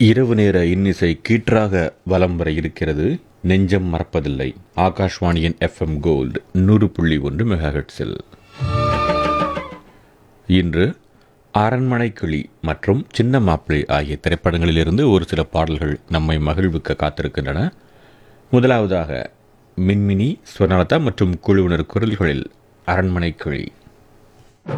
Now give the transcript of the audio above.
இரவு நேர இன்னிசை கீற்றாக வலம் வர இருக்கிறது. நெஞ்சம் மறப்பதில்லை. ஆகாஷ்வாணியின் FM கோல்டு 100.1 மெகாஹெர்ட்ஸில் இன்று அரண்மனை கிளி மற்றும் சின்ன மாப்பிளை ஆகிய திரைப்படங்களிலிருந்து ஒரு சில பாடல்கள் நம்மை மகிழ்விக்க காத்திருக்கின்றன. முதலாவதாக மின்மினி, ஸ்வர்ணலதா மற்றும் குழுவினர் குரல்களில் அரண்மனை கிளி.